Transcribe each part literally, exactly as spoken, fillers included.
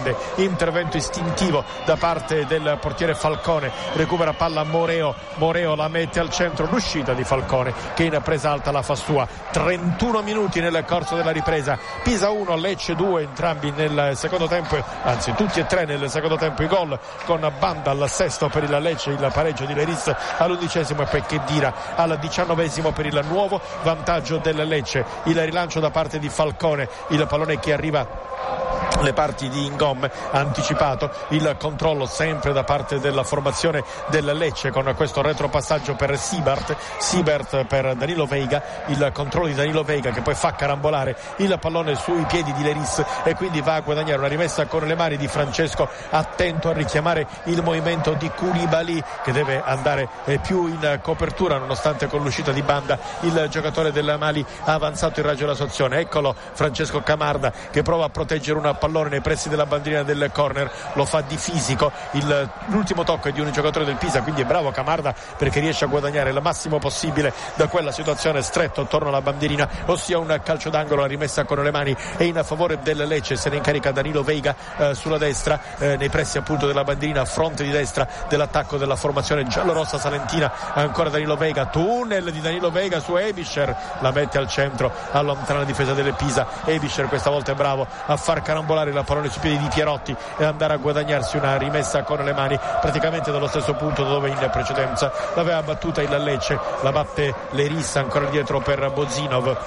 grande intervento istintivo da parte del portiere Falcone, recupera palla Moreo, Moreo la mette al centro, l'uscita di Falcone che in presa alta la fa sua. trentuno minuti nel corso della ripresa, Pisa uno, Lecce due, entrambi nel secondo tempo, anzi tutti e tre nel secondo tempo i gol, con Banda al sesto per il Lecce, il pareggio di Leris all'undicesimo e poi Khedira al diciannovesimo per il nuovo vantaggio del Lecce. Il rilancio da parte di Falcone, il pallone che arriva le parti di Ngom, anticipato il controllo sempre da parte della formazione del Lecce con questo retropassaggio per Sibert, Sibert per Danilo Veiga, il controllo di Danilo Veiga che poi fa carambolare il pallone sui piedi di Leris e quindi va a guadagnare una rimessa con le mani di Francesco, attento a richiamare il movimento di Koulibaly che deve andare più in copertura nonostante con l'uscita di Banda il giocatore del Mali ha avanzato in raggio della sua azione. Eccolo Francesco Camarda che prova a proteggere una pallone nei pressi della bandierina del corner, lo fa di fisico, il, l'ultimo tocco è di un giocatore del Pisa, quindi è bravo Camarda perché riesce a guadagnare il massimo possibile da quella situazione stretto attorno alla bandierina, ossia un calcio d'angolo, la rimessa con le mani è in favore del Lecce, se ne incarica Danilo Veiga eh, sulla destra, eh, nei pressi appunto della bandierina, a fronte di destra dell'attacco della formazione giallorossa salentina, ancora Danilo Veiga, tunnel di Danilo Veiga su Ebischer, la mette al centro, allontana la difesa delle Pisa, Ebischer questa volta è bravo a far carambolare la pallone sui piedi di Pierotti e andare a guadagnarsi una rimessa con le mani praticamente dallo stesso punto dove in precedenza l'aveva battuta il Lecce, la batte Leris ancora dietro per Bozinov,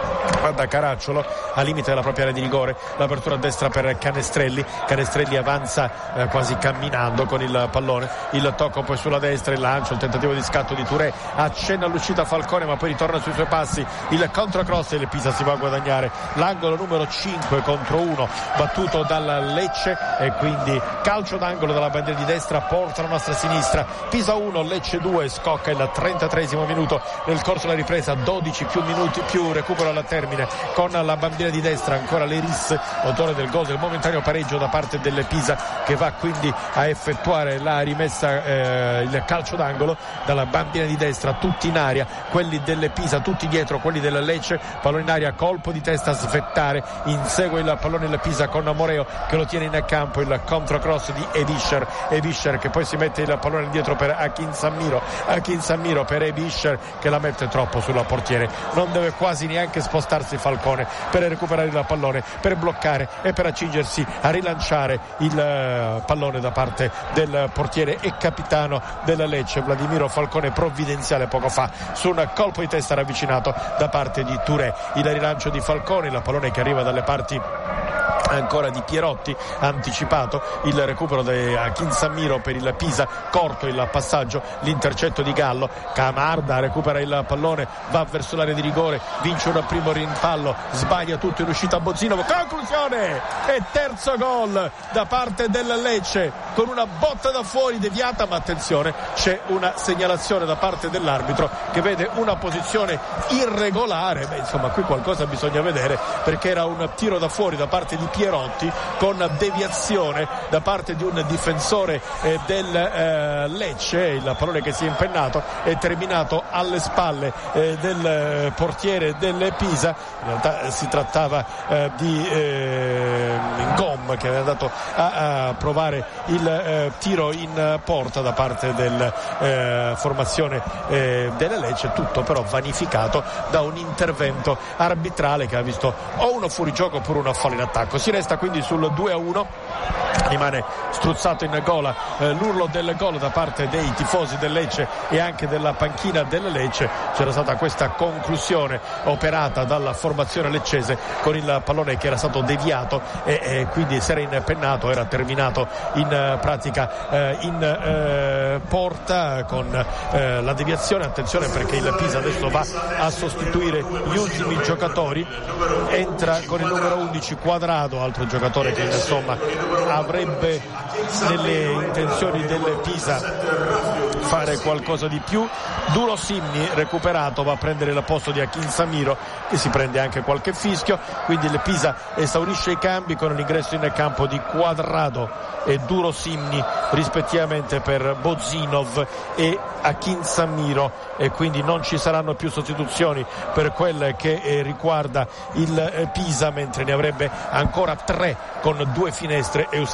da Caracciolo al limite della propria area di rigore, l'apertura a destra per Canestrelli, Canestrelli avanza eh, quasi camminando con il pallone, il tocco poi sulla destra, il lancio, il tentativo di scatto di Touré, accenna all'uscita Falcone ma poi ritorna sui suoi passi, il controcross e il Pisa si va a guadagnare l'angolo numero cinque contro uno battuto dal Lecce e quindi calcio d'angolo dalla bandiera di destra, porta la nostra sinistra, Pisa uno, Lecce due, scocca il trentatreesimo minuto nel corso della ripresa, dodici più minuti più recupero alla termine con la bandiera di destra, ancora Leris, autore del gol del momentaneo pareggio da parte del Pisa che va quindi a effettuare la rimessa, eh, il calcio d'angolo dalla bandiera di destra, tutti in aria, quelli del Pisa tutti dietro, quelli del Lecce, pallone in aria, colpo di testa a svettare, insegue il pallone del Pisa con Moreo che lo tiene in campo, il controcross di Ebischer, Ebischer che poi si mette il pallone dietro per Akin Sammiro, Akin Sammiro per Ebischer che la mette troppo sulla portiere, non deve quasi neanche spostarsi Falcone per recuperare il pallone, per bloccare e per accingersi a rilanciare il pallone da parte del portiere e capitano della Lecce Vladimiro Falcone, provvidenziale poco fa su un colpo di testa ravvicinato da parte di Touré, il rilancio di Falcone, il pallone che arriva dalle parti ancora di Pierotti, anticipato il recupero di Akin Sammiro per il Pisa, corto il passaggio, l'intercetto di Gallo, Camarda recupera il pallone, va verso l'area di rigore, vince un primo rimpallo, sbaglia tutto in uscita Bozinov, conclusione e terzo gol da parte del Lecce con una botta da fuori deviata, ma attenzione c'è una segnalazione da parte dell'arbitro che vede una posizione irregolare, beh insomma qui qualcosa bisogna vedere perché era un tiro da fuori da parte di Pierotti con deviazione da parte di un difensore eh, del eh, Lecce, il pallone che si è impennato è terminato alle spalle eh, del eh, portiere del Pisa, in realtà eh, si trattava eh, di eh, Ngom che aveva andato a, a provare il eh, tiro in porta da parte della eh, formazione eh, delle Lecce, tutto però vanificato da un intervento arbitrale che ha visto o uno fuorigioco oppure una fallo in attacco. Si resta quindi sul due a uno, rimane struzzato in gola eh, l'urlo del gol da parte dei tifosi del Lecce e anche della panchina del Lecce. C'era stata questa conclusione operata dalla formazione leccese con il pallone che era stato deviato e, e quindi si era impennato, era terminato in eh, pratica eh, in eh, porta con eh, la deviazione. Attenzione perché il Pisa adesso va a sostituire gli ultimi giocatori, entra con il numero undici Quadrado, altro giocatore che insomma avrebbe nelle intenzioni del Pisa fare qualcosa di più. Duro Simni recuperato va a prendere il posto di Akin Sammiro che si prende anche qualche fischio, quindi il Pisa esaurisce i cambi con l'ingresso in campo di Quadrado e Duro Simni rispettivamente per Bozinov e Akin Sammiro e quindi non ci saranno più sostituzioni per quel che eh, riguarda il eh, Pisa, mentre ne avrebbe ancora tre con due finestre e